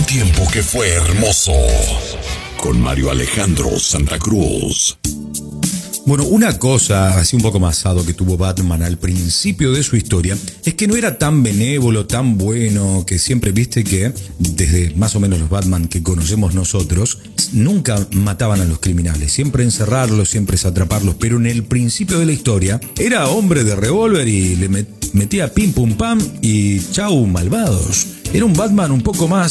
tiempo que fue hermoso. Con Mario Alejandro Santa Cruz. Bueno, una cosa así un poco más asado que tuvo Batman al principio de su historia es que no era tan benévolo, tan bueno, que siempre viste que desde más o menos los Batman que conocemos nosotros, nunca mataban a los criminales, siempre encerrarlos, siempre es atraparlos, pero en el principio de la historia era hombre de revólver y le metía pim pum pam y chau malvados. Era un Batman un poco más